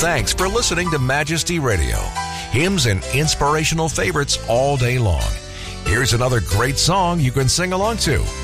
thanks for listening to Majesty Radio. Hymns and inspirational favorites all day long. Here's another great song you can sing along to